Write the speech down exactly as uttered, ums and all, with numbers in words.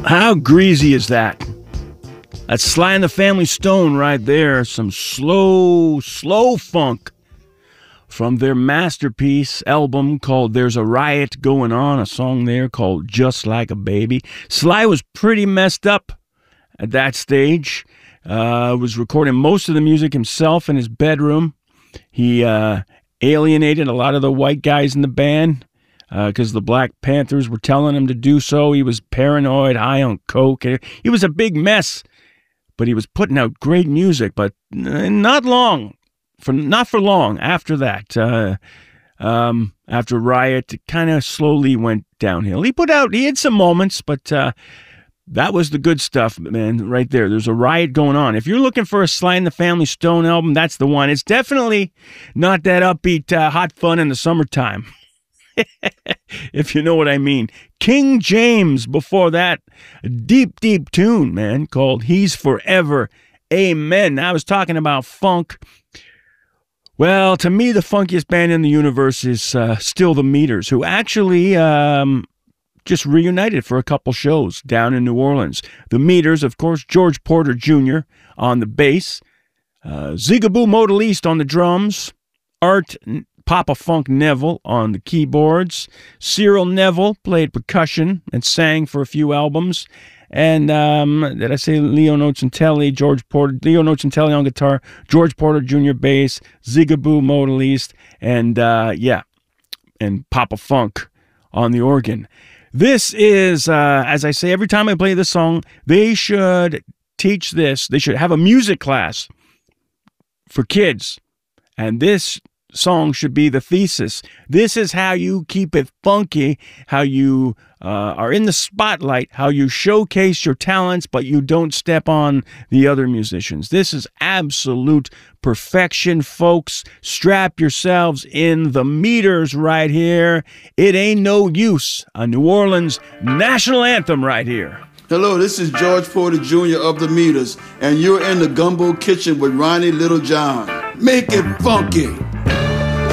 How greasy is that? That's Sly and the Family Stone right there. Some slow, slow funk from their masterpiece album called There's a Riot Going On, a song there called Just Like a Baby. Sly was pretty messed up at that stage. Uh, was recording most of the music himself in his bedroom. He uh, alienated a lot of the white guys in the band because uh, the Black Panthers were telling him to do so. He was paranoid, high on coke. He was a big mess, but he was putting out great music. But not long, for not for long after that. Uh, um, after Riot, it kind of slowly went downhill. He put out, he had some moments, but uh, that was the good stuff, man, right there. There's a riot going on. If you're looking for a Sly and the Family Stone album, that's the one. It's definitely not that upbeat, uh, hot fun in the summertime. If you know what I mean. King James before that. A deep, deep tune, man, called He's Forever. Amen. I was talking about funk. Well, to me, the funkiest band in the universe is uh, still the Meters, who actually um, just reunited for a couple shows down in New Orleans. The Meters, of course, George Porter Junior on the bass, uh, Zigaboo Modaliste on the drums, Art Papa Funk Neville on the keyboards. Cyril Neville played percussion and sang for a few albums. And um, did I say Leo Nocentelli, George Porter, Leo Nocentelli on guitar, George Porter Junior bass, Zigaboo Modaliste, and uh, yeah, and Papa Funk on the organ. This is, uh, as I say every time I play this song, they should teach this. They should have a music class for kids. And this song should be the thesis. This is how you keep it funky, how you uh, are in the spotlight, how you showcase your talents, but you don't step on the other musicians. This is absolute perfection, folks. Strap yourselves in. The Meters right here. It Ain't No Use, a New Orleans national anthem right here. Hello, this is George Porter Junior of the Meters, and you're in the Gumbo Kitchen with Ronnie Littlejohn. Make it funky.